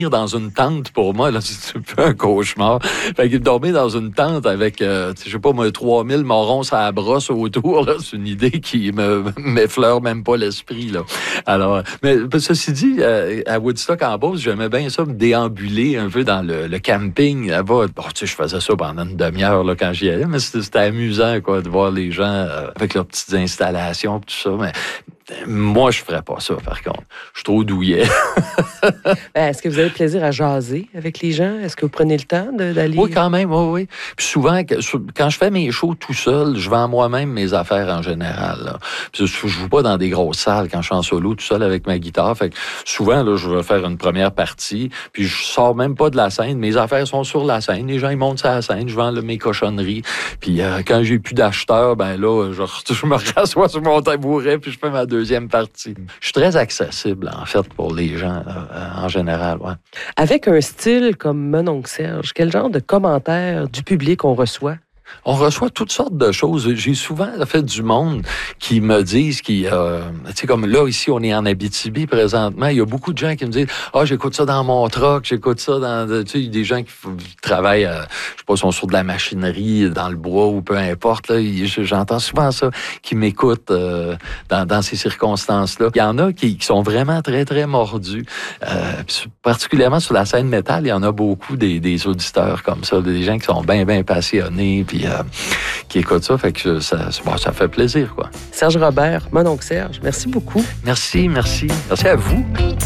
dans une tente, pour moi, là, c'est un peu un cauchemar. Fait que dormir dans une tente avec, je sais pas, moi, 3000 morons à la brosse autour, là, c'est une idée qui m'effleure même pas l'esprit, là. Alors, mais ceci dit, à Woodstock, en Beauce, j'aimais bien ça, me déambuler un peu dans le camping, là-bas. Bon, tu sais, je faisais ça pendant une demi-heure, là, quand j'y allais, mais c'était amusant, quoi, de voir les gens avec leurs petites installations, tout ça, mais moi, je ferais pas ça, par contre. Je suis trop douillet. Est-ce que vous avez le plaisir à jaser avec les gens? Est-ce que vous prenez le temps d'aller? Oui, quand même, oui. Puis souvent, quand je fais mes shows tout seul, je vends moi-même mes affaires en général. Là. Puis je joue pas dans des grosses salles quand je suis en solo tout seul avec ma guitare. Fait que souvent, là, je vais faire une première partie, puis je sors même pas de la scène. Mes affaires sont sur la scène. Les gens, ils montent sur la scène. Je vends mes cochonneries. Puis quand j'ai plus d'acheteurs, ben là, je me rassois sur mon tabouret, puis je fais ma deuxième partie. Je suis très accessible, en fait, pour les gens, en général, ouais. Avec un style comme Mon oncle Serge, quel genre de commentaires du public on reçoit? On reçoit toutes sortes de choses. J'ai souvent fait du monde qui me disent, tu sais, comme là, ici, on est en Abitibi présentement, il y a beaucoup de gens qui me disent « Ah, j'écoute ça dans mon truck, j'écoute ça dans... » Tu sais, il y a des gens qui travaillent, je sais pas, sont sur de la machinerie, dans le bois ou peu importe. Là, j'entends souvent ça, qui m'écoutent dans ces circonstances-là. Il y en a qui sont vraiment très, très mordus. Particulièrement sur la scène métal, il y en a beaucoup des auditeurs comme ça, des gens qui sont bien, bien passionnés, puis qui écoutent ça, fait que ça fait plaisir, quoi. Serge Robert, Mon oncle Serge, merci beaucoup. Merci à vous.